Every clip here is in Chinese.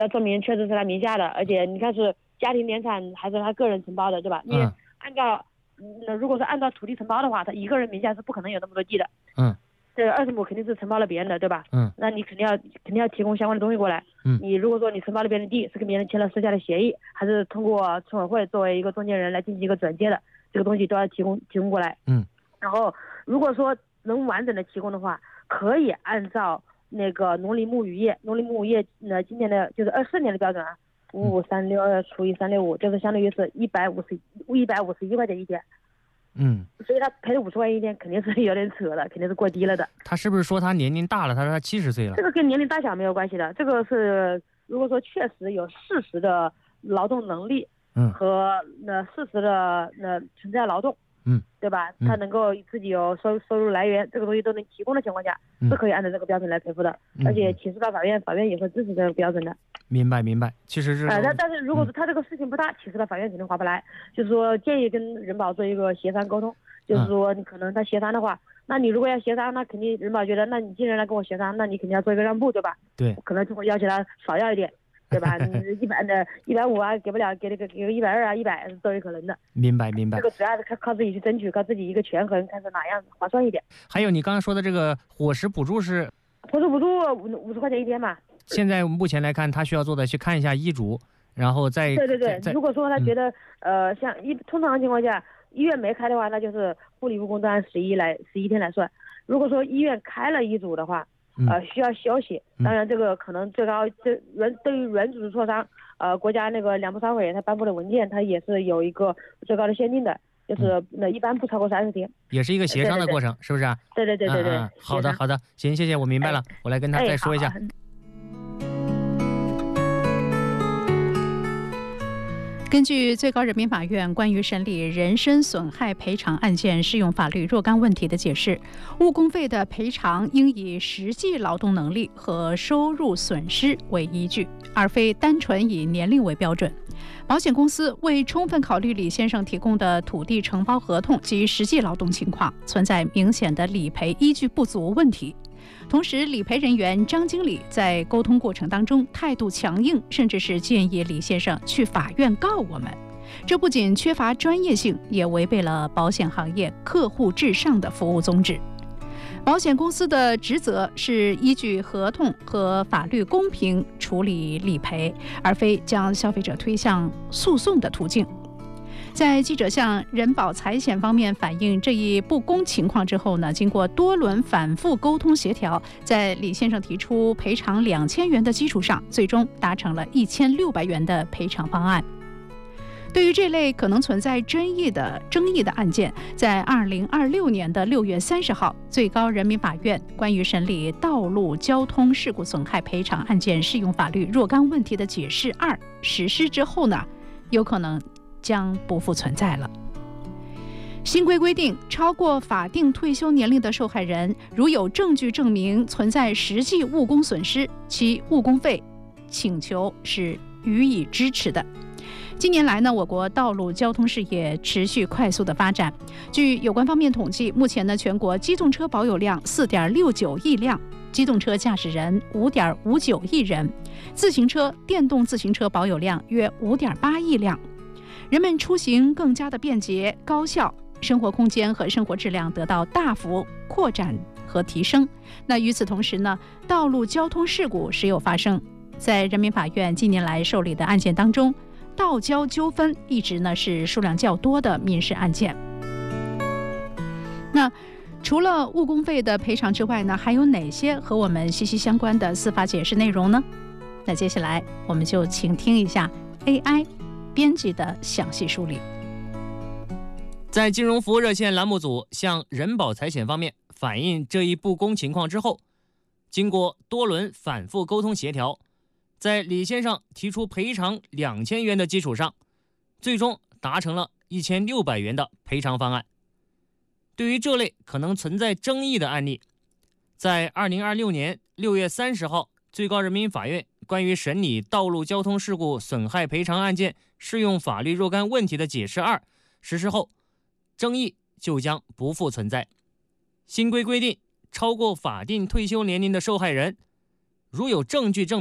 要证明确实是他名下的，而且你看是家庭联产还是他个人承包的，对吧？你按照如果是按照土地承包的话，他一个人名下是不可能有那么多地的。这20亩肯定是承包了别人的，对吧？那你肯定要提供相关的东西过来。你如果说你承包了别人的地，是跟别人签了私下的协议，还是通过村委会作为一个中间人来进行一个转接的，这个东西都要提供过来。然后如果说能完整的提供的话，可以按照那个农林牧渔业今年的就是24年的标准啊，5536除以365，就是相当于是151块钱一天。所以他赔了50万一天，肯定是有点扯了，肯定是过低了的。 他是不是说他年龄大了？他说他70岁了。 这个跟年龄大小没有关系的，这个是如果说确实有事实的劳动能力，和事实的存在劳动，对吧？他能够自己有收入来源，这个东西都能提供的情况下，是可以按照这个标准来赔付的。而且起诉到法院，法院也会支持这个标准的。 明白。其实是但是如果是他这个事情不大，起诉到法院肯定划不来。就是说建议跟人保做一个协商沟通，就是说你可能他协商的话，那你如果要协商，那肯定人保觉得，那你既然来跟我协商，那你肯定要做一个让步，对吧？ 对， 可能就会要求他少要一点。对吧？你150啊，给不了，给个120啊，100都有可能的。 明白。 这个主要是靠自己去争取，靠自己一个权衡，看是哪样划算一点。 还有你刚刚说的这个伙食补助是 50块钱一天嘛。 现在目前来看，他需要做的去看一下医嘱，然后再对。如果说他觉得像通常情况下，医院没开的话，那就是护理护工都按11天来算。如果说医院开了医嘱的话，需要休息。当然，这个可能最高对于软组织挫伤，国家那个两部商委他颁布的文件，它也是有一个最高的限定的，就是一般不超过30天， 也是一个协商的过程，是不是啊？ 对。 好的，行，谢谢，我明白了，我来跟他再说一下。 根据最高人民法院关于审理人身损害赔偿案件适用法律若干问题的解释，误工费的赔偿应以实际劳动能力和收入损失为依据，而非单纯以年龄为标准。保险公司未充分考虑李先生提供的土地承包合同及实际劳动情况，存在明显的理赔依据不足问题。同时，理赔人员张经理在沟通过程当中态度强硬，甚至是建议李先生去法院告我们。这不仅缺乏专业性，也违背了保险行业客户至上的服务宗旨。保险公司的职责是依据合同和法律公平处理理赔，而非将消费者推向诉讼的途径。在记者向人保财险方面反映这一不公情况之后呢，经过多轮反复沟通协调，在李先生提出赔偿2000元的基础上，最终达成了1600元的赔偿方案。对于这类可能存在争议的案件，在2026年的6月30号，最高人民法院关于审理道路交通事故损害赔偿案件适用法律若干问题的解释2实施之后呢，有可能将不复存在了。新规定，超过法定退休年龄的受害人，如有证据证明存在实际误工损失，其误工费请求是予以支持的。近年来呢，我国道路交通事业持续快速的发展。据有关方面统计，目前呢，全国机动车保有量4.69亿辆，机动车驾驶人5.59亿人，电动自行车保有量约5.8亿辆。人们出行更加的便捷高效，生活空间和生活质量得到大幅扩展和提升。那与此同时呢，道路交通事故时有发生。在人民法院近年来受理的案件当中，道交纠纷一直呢是数量较多的民事案件。那除了误工费的赔偿之外呢，还有哪些和我们息息相关的司法解释内容呢？那接下来我们就请听一下 AI 编辑的详细梳理。 在金融服务热线栏目组向人保财险方面反映这一不公情况之后，经过多轮反复沟通协调，在李先生提出赔偿2000元的基础上，最终达成了1600元的赔偿方案。对于这类可能存在争议的案例，在2026年6月30号，最高人民法院关于审理道路交通事故损害赔偿案件适用法律若干问题的解释2实施后，争议就将不复存在。新规定，超过法定退休年龄的受害人，如有证据证明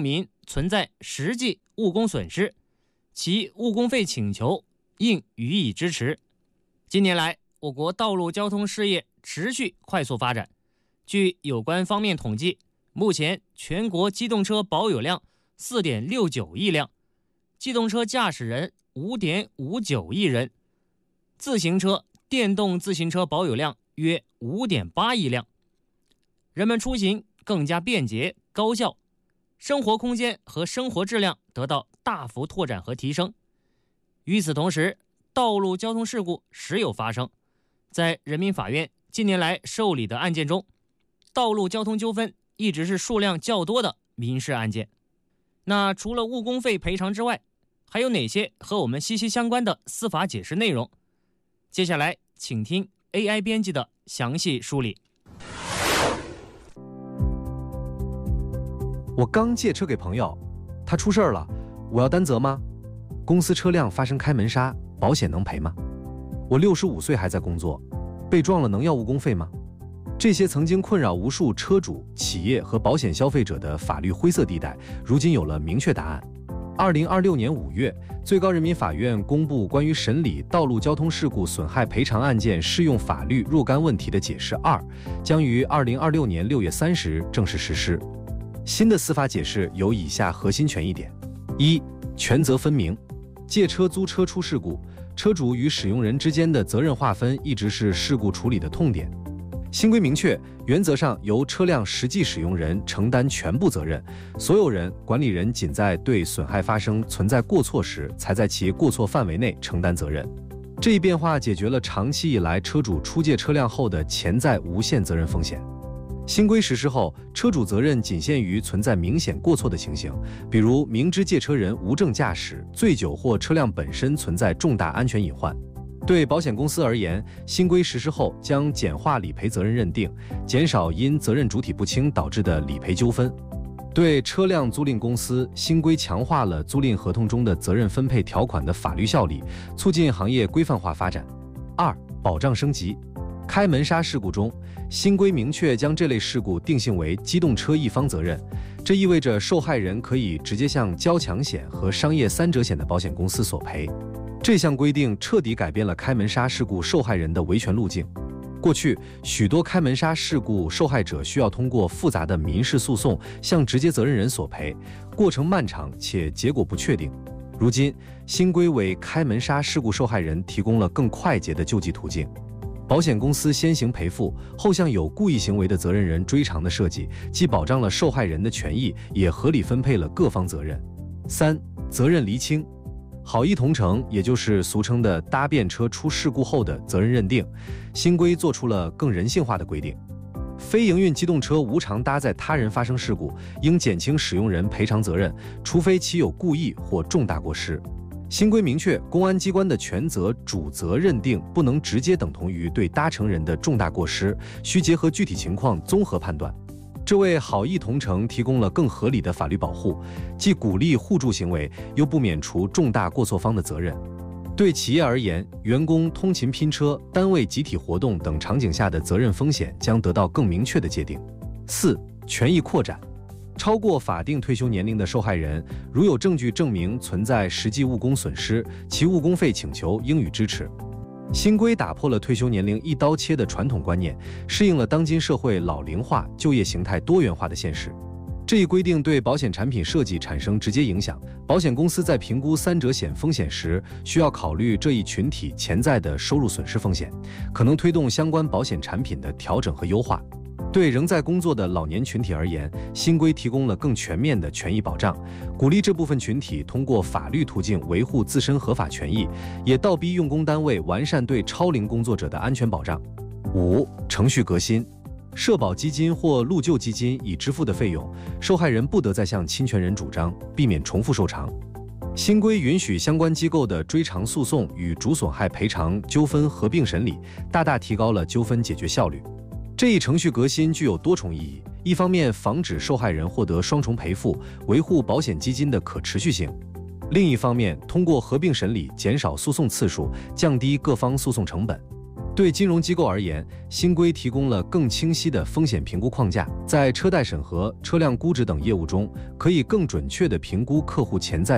存在实际误工损失，其误工费请求应予以支持。近年来，我国道路交通事业持续快速发展。据有关方面统计，目前全国机动车保有量 4.69 亿辆，机动车驾驶人 5.59 亿人，自行车、电动自行车保有量约 5.8 亿辆。人们出行更加便捷高效，生活空间和生活质量得到大幅拓展和提升。与此同时，道路交通事故时有发生。在人民法院近年来受理的案件中，道路交通纠纷一直是数量较多的民事案件。那除了误工费赔偿之外，还有哪些和我们息息相关的司法解释内容？接下来请听 AI 编辑的详细梳理。 我刚借车给朋友，他出事了，我要担责吗？公司车辆发生开门刹，保险能赔吗？我65岁还在工作，被撞了能要误工费吗？这些曾经困扰无数车主、企业和保险消费者的法律灰色地带，如今有了明确答案。2026年5月，最高人民法院公布关于审理道路交通事故损害赔偿案件适用法律若干问题的解释2，将于2026年6月30日正式实施。新的司法解释有以下核心权益点：一、权责分明。借车租车出事故，车主与使用人之间的责任划分一直是事故处理的痛点。新规明确，原则上由车辆实际使用人承担全部责任，所有人、管理人仅在对损害发生存在过错时，才在其过错范围内承担责任。这一变化解决了长期以来车主出借车辆后的潜在无限责任风险。新规实施后，车主责任仅限于存在明显过错的情形，比如明知借车人无证驾驶、醉酒或车辆本身存在重大安全隐患。对保险公司而言，新规实施后将简化理赔责任认定，减少因责任主体不清导致的理赔纠纷。对车辆租赁公司，新规强化了租赁合同中的责任分配条款的法律效力，促进行业规范化发展。2、保障升级。开门刹事故中，新规明确将这类事故定性为机动车一方责任，这意味着受害人可以直接向交强险和商业3者险的保险公司索赔。这项规定彻底改变了开门刹事故受害人的维权路径。过去，许多开门刹事故受害者需要通过复杂的民事诉讼向直接责任人索赔，过程漫长且结果不确定。如今，新规为开门刹事故受害人提供了更快捷的救济途径。保险公司先行赔付，后向有故意行为的责任人追偿的设计，既保障了受害人的权益，也合理分配了各方责任。3、责任厘清。好意同乘，也就是俗称的搭便车出事故后的责任认定，新规做出了更人性化的规定。非营运机动车无偿搭载他人发生事故，应减轻使用人赔偿责任，除非其有故意或重大过失。新规明确，公安机关的权责主责认定不能直接等同于对搭乘人的重大过失，需结合具体情况综合判断。这为好意同乘提供了更合理的法律保护，既鼓励互助行为，又不免除重大过错方的责任。对企业而言，员工通勤拼车、单位集体活动等场景下的责任风险将得到更明确的界定。4、权益扩展。超过法定退休年龄的受害人，如有证据证明存在实际误工损失，其误工费请求应予支持。新规打破了退休年龄一刀切的传统观念，适应了当今社会老龄化、就业形态多元化的现实。这一规定对保险产品设计产生直接影响，保险公司在评估3者险风险时，需要考虑这一群体潜在的收入损失风险，可能推动相关保险产品的调整和优化。对仍在工作的老年群体而言，新规提供了更全面的权益保障，鼓励这部分群体通过法律途径维护自身合法权益，也倒逼用工单位完善对超龄工作者的安全保障。5、程序革新。社保基金或路救基金已支付的费用，受害人不得再向侵权人主张，避免重复受偿。新规允许相关机构的追偿诉讼与主损害赔偿纠纷合并审理，大大提高了纠纷解决效率。这一程序革新具有多重意义，一方面防止受害人获得双重赔付，维护保险基金的可持续性；另一方面，通过合并审理减少诉讼次数，降低各方诉讼成本。 对金融机构而言，新规提供了更清晰的风险评估框架，在车贷审核、车辆估值等业务中，可以更准确地评估客户潜在